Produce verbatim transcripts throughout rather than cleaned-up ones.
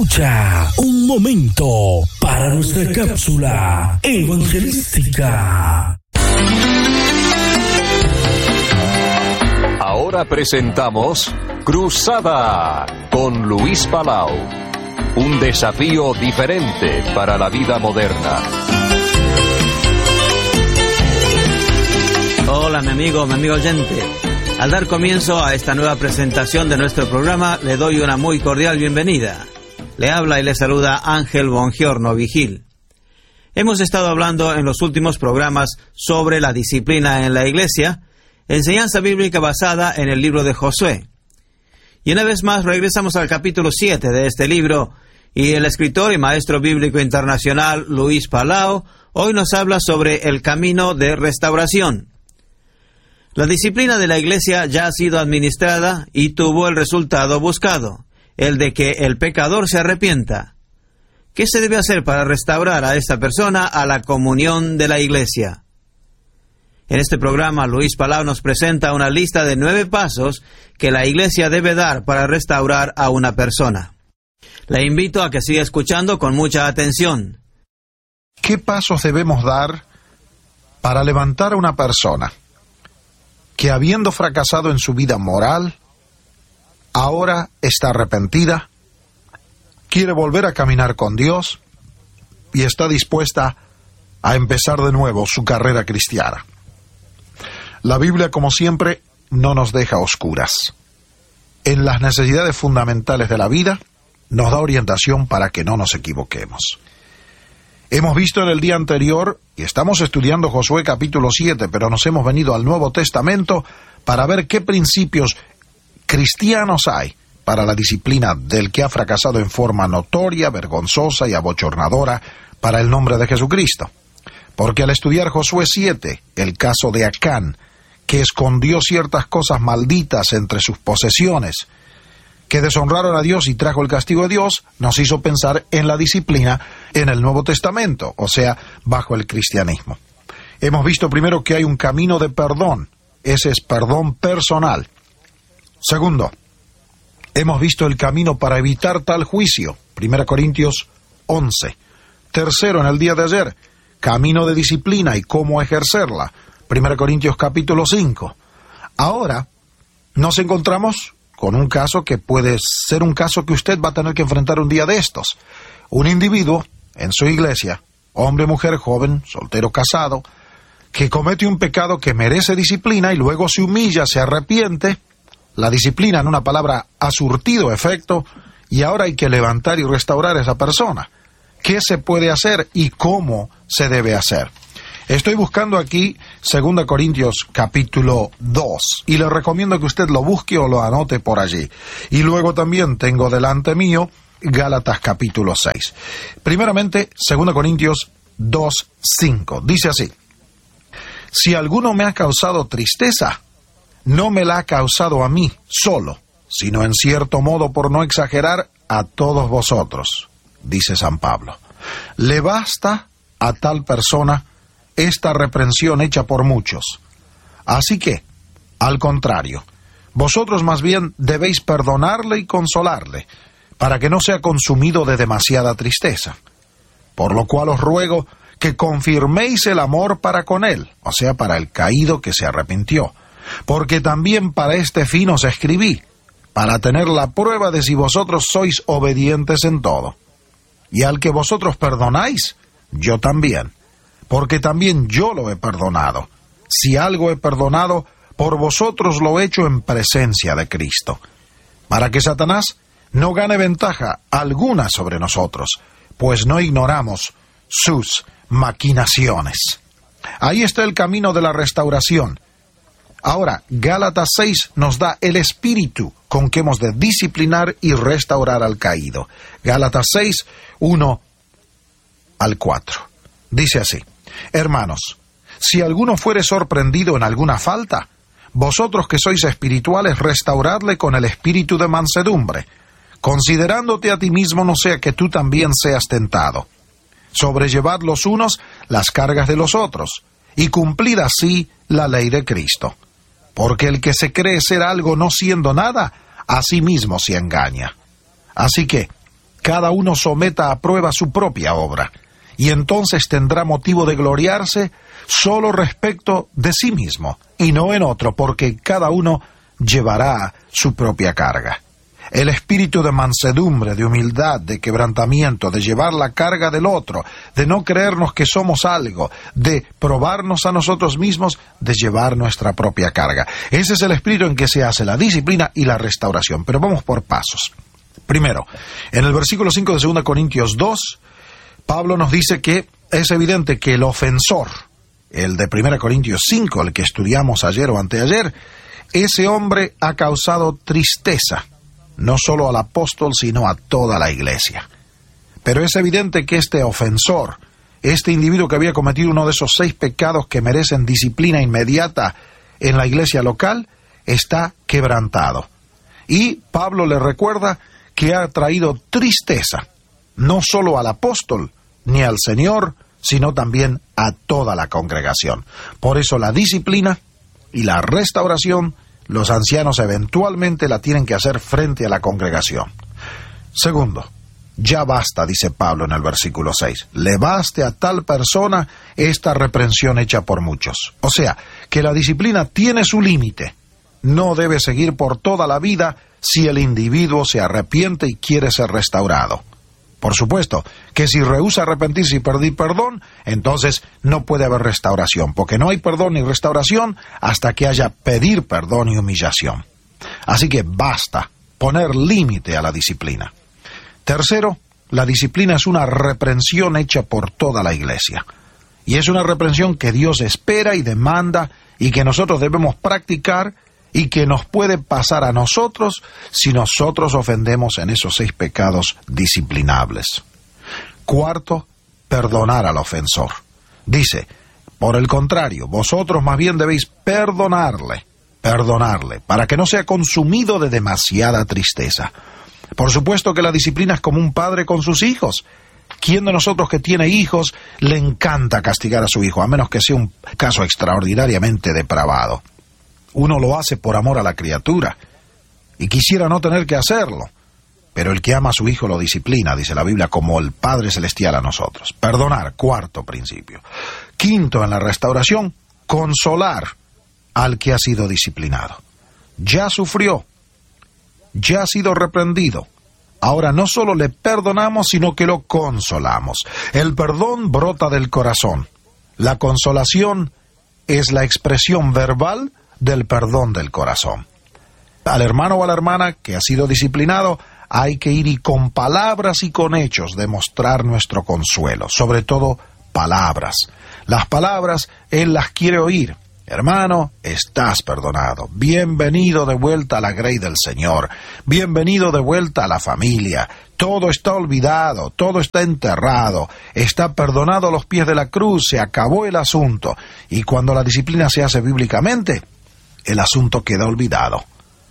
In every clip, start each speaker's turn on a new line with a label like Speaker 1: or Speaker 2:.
Speaker 1: escucha un momento para nuestra cápsula evangelística.
Speaker 2: Ahora presentamos Cruzada con Luis Palau. Un desafío diferente para la vida moderna.
Speaker 3: Hola, mi amigo, mi amigo oyente. Al dar comienzo a esta nueva presentación de nuestro programa, le doy una muy cordial bienvenida. Le habla y le saluda Ángel Bongiorno Vigil. Hemos estado hablando en los últimos programas sobre la disciplina en la iglesia, enseñanza bíblica basada en el libro de Josué. Y una vez más regresamos al capítulo siete de este libro, y el escritor y maestro bíblico internacional Luis Palau hoy nos habla sobre el camino de restauración. La disciplina de la iglesia ya ha sido administrada y tuvo el resultado buscado, el de que el pecador se arrepienta. ¿Qué se debe hacer para restaurar a esta persona a la comunión de la iglesia? En este programa, Luis Palau nos presenta una lista de nueve pasos que la iglesia debe dar para restaurar a una persona. Le invito a que siga escuchando con mucha atención.
Speaker 4: ¿Qué pasos debemos dar para levantar a una persona que, habiendo fracasado en su vida moral, ahora está arrepentida, quiere volver a caminar con Dios y está dispuesta a empezar de nuevo su carrera cristiana? La Biblia, como siempre, no nos deja oscuras. En las necesidades fundamentales de la vida, nos da orientación para que no nos equivoquemos. Hemos visto en el día anterior, y estamos estudiando Josué capítulo siete, pero nos hemos venido al Nuevo Testamento para ver qué principios cristianos hay para la disciplina del que ha fracasado en forma notoria, vergonzosa y abochornadora para el nombre de Jesucristo. Porque al estudiar Josué siete, el caso de Acán, que escondió ciertas cosas malditas entre sus posesiones, que deshonraron a Dios y trajo el castigo de Dios, nos hizo pensar en la disciplina en el Nuevo Testamento, o sea, bajo el cristianismo. Hemos visto primero que hay un camino de perdón, ese es perdón personal. Segundo, hemos visto el camino para evitar tal juicio, primera Corintios once. Tercero, en el día de ayer, camino de disciplina y cómo ejercerla, primera Corintios capítulo cinco. Ahora nos encontramos con un caso que puede ser un caso que usted va a tener que enfrentar un día de estos. Un individuo en su iglesia, hombre, mujer, joven, soltero, casado, que comete un pecado que merece disciplina y luego se humilla, se arrepiente. La disciplina, en una palabra, ha surtido efecto y ahora hay que levantar y restaurar a esa persona. ¿Qué se puede hacer y cómo se debe hacer? Estoy buscando aquí segunda Corintios capítulo dos y le recomiendo que usted lo busque o lo anote por allí. Y luego también tengo delante mío Gálatas capítulo seis. Primeramente, segunda Corintios dos cinco. Dice así: si alguno me ha causado tristeza, no me la ha causado a mí solo, sino en cierto modo, por no exagerar, a todos vosotros, dice San Pablo. Le basta a tal persona esta reprensión hecha por muchos. Así que, al contrario, vosotros más bien debéis perdonarle y consolarle, para que no sea consumido de demasiada tristeza. Por lo cual os ruego que confirméis el amor para con él, o sea, para el caído que se arrepintió, porque también para este fin os escribí, para tener la prueba de si vosotros sois obedientes en todo. Y al que vosotros perdonáis, yo también, porque también yo lo he perdonado. Si algo he perdonado, por vosotros lo he hecho en presencia de Cristo, para que Satanás no gane ventaja alguna sobre nosotros, pues no ignoramos sus maquinaciones. Ahí está el camino de la restauración. Ahora, Gálatas seis nos da el espíritu con que hemos de disciplinar y restaurar al caído. Gálatas seis, uno al cuatro. Dice así: hermanos, si alguno fuere sorprendido en alguna falta, vosotros que sois espirituales, restauradle con el espíritu de mansedumbre, considerándote a ti mismo, no sea que tú también seas tentado. Sobrellevad los unos las cargas de los otros, y cumplid así la ley de Cristo. Porque el que se cree ser algo no siendo nada, a sí mismo se engaña. Así que, cada uno someta a prueba su propia obra, y entonces tendrá motivo de gloriarse solo respecto de sí mismo, y no en otro, porque cada uno llevará su propia carga. El espíritu de mansedumbre, de humildad, de quebrantamiento, de llevar la carga del otro, de no creernos que somos algo, de probarnos a nosotros mismos, de llevar nuestra propia carga. Ese es el espíritu en que se hace la disciplina y la restauración. Pero vamos por pasos. Primero, en el versículo cinco de segunda Corintios dos, Pablo nos dice que es evidente que el ofensor, el de primera Corintios cinco, el que estudiamos ayer o anteayer, ese hombre ha causado tristeza, no solo al apóstol, sino a toda la iglesia. Pero es evidente que este ofensor, este individuo que había cometido uno de esos seis pecados que merecen disciplina inmediata en la iglesia local, está quebrantado. Y Pablo le recuerda que ha traído tristeza, no solo al apóstol, ni al Señor, sino también a toda la congregación. Por eso la disciplina y la restauración, los ancianos eventualmente la tienen que hacer frente a la congregación. Segundo, ya basta, dice Pablo en el versículo seis, le baste a tal persona esta reprensión hecha por muchos. O sea, que la disciplina tiene su límite, no debe seguir por toda la vida si el individuo se arrepiente y quiere ser restaurado. Por supuesto, que si rehúsa arrepentirse y pedir perdón, entonces no puede haber restauración, porque no hay perdón ni restauración hasta que haya pedir perdón y humillación. Así que basta poner límite a la disciplina. Tercero, la disciplina es una reprensión hecha por toda la iglesia. Y es una reprensión que Dios espera y demanda y que nosotros debemos practicar y que nos puede pasar a nosotros si nosotros ofendemos en esos seis pecados disciplinables. Cuarto, perdonar al ofensor. Dice, por el contrario, vosotros más bien debéis perdonarle, perdonarle, para que no sea consumido de demasiada tristeza. Por supuesto que la disciplina es como un padre con sus hijos. ¿Quién de nosotros que tiene hijos le encanta castigar a su hijo, a menos que sea un caso extraordinariamente depravado? Uno lo hace por amor a la criatura, y quisiera no tener que hacerlo, pero el que ama a su hijo lo disciplina, dice la Biblia, como el Padre Celestial a nosotros. Perdonar, cuarto principio. Quinto, en la restauración, consolar al que ha sido disciplinado. Ya sufrió, ya ha sido reprendido. Ahora no solo le perdonamos, sino que lo consolamos. El perdón brota del corazón. La consolación es la expresión verbal del perdón del corazón. Al hermano o a la hermana que ha sido disciplinado, hay que ir y con palabras y con hechos demostrar nuestro consuelo, sobre todo palabras. Las palabras él las quiere oír. Hermano, estás perdonado. Bienvenido de vuelta a la grey del Señor. Bienvenido de vuelta a la familia. Todo está olvidado, todo está enterrado. Está perdonado a los pies de la cruz, se acabó el asunto. Y cuando la disciplina se hace bíblicamente, el asunto queda olvidado.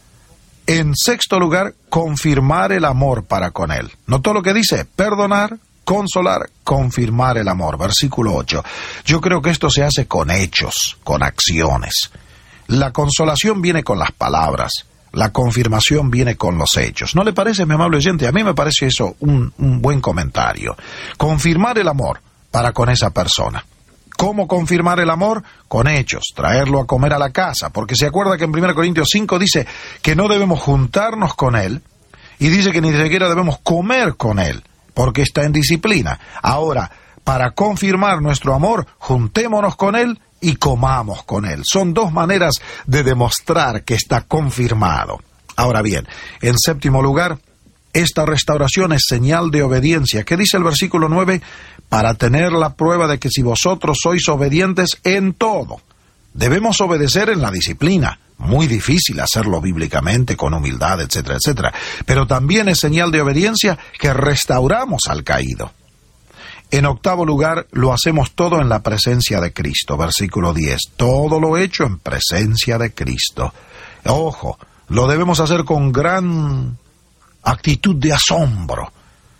Speaker 4: En sexto lugar, confirmar el amor para con él. ¿Notó lo que dice? Perdonar, consolar, confirmar el amor. Versículo ocho. Yo creo que esto se hace con hechos, con acciones. La consolación viene con las palabras, la confirmación viene con los hechos. ¿No le parece, mi amable oyente? A mí me parece eso un, un buen comentario. Confirmar el amor para con esa persona. ¿Cómo confirmar el amor? Con hechos, traerlo a comer a la casa, porque se acuerda que en primera Corintios cinco dice que no debemos juntarnos con él, y dice que ni siquiera debemos comer con él, porque está en disciplina. Ahora, para confirmar nuestro amor, juntémonos con él y comamos con él. Son dos maneras de demostrar que está confirmado. Ahora bien, en séptimo lugar, esta restauración es señal de obediencia. ¿Qué dice el versículo nueve? Para tener la prueba de que si vosotros sois obedientes en todo. Debemos obedecer en la disciplina. Muy difícil hacerlo bíblicamente, con humildad, etcétera, etcétera. Pero también es señal de obediencia que restauramos al caído. En octavo lugar, lo hacemos todo en la presencia de Cristo. Versículo diez. Todo lo hecho en presencia de Cristo. Ojo, lo debemos hacer con gran actitud de asombro,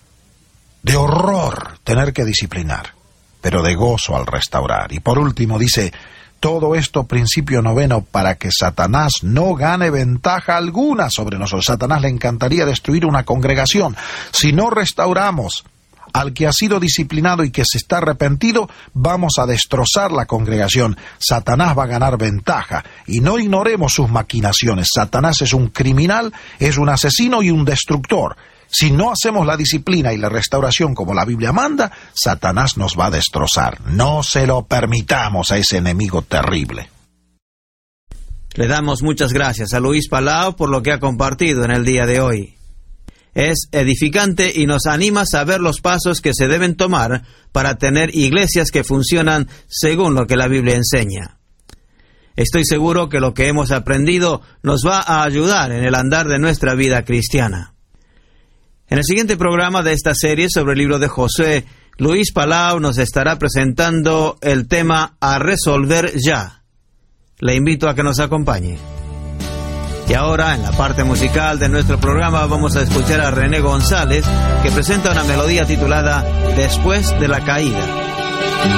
Speaker 4: de horror tener que disciplinar, pero de gozo al restaurar. Y por último dice, Todo esto, principio noveno, para que Satanás no gane ventaja alguna sobre nosotros. Satanás le encantaría destruir una congregación. Si no restauramos al que ha sido disciplinado y que se está arrepentido, vamos a destrozar la congregación. Satanás va a ganar ventaja. Y no ignoremos sus maquinaciones. Satanás es un criminal, es un asesino y un destructor. Si no hacemos la disciplina y la restauración como la Biblia manda, Satanás nos va a destrozar. No se lo permitamos a ese enemigo terrible.
Speaker 3: Le damos muchas gracias a Luis Palau por lo que ha compartido en el día de hoy. Es edificante y nos anima a saber los pasos que se deben tomar para tener iglesias que funcionan según lo que la Biblia enseña. Estoy seguro que lo que hemos aprendido nos va a ayudar en el andar de nuestra vida cristiana. En el siguiente programa de esta serie sobre el libro de Josué, Luis Palau nos estará presentando el tema A Resolver Ya. Le invito a que nos acompañe. Y ahora, en la parte musical de nuestro programa, vamos a escuchar a René González, que presenta una melodía titulada Después de la Caída.